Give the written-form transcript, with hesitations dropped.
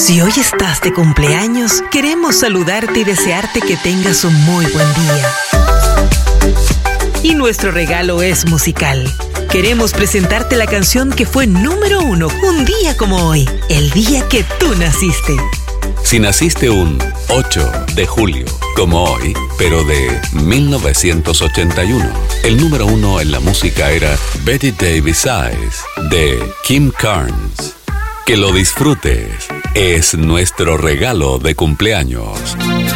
Si hoy estás de cumpleaños, queremos saludarte y desearte que tengas un muy buen día. Y nuestro regalo es musical. Queremos presentarte la canción que fue número 1 un día como hoy, el día que tú naciste. Si naciste un 8 de julio, como hoy, pero de 1981, el número 1 en la música era Betty Davis Eyes, de Kim Carnes. Que lo disfrutes, es nuestro regalo de cumpleaños.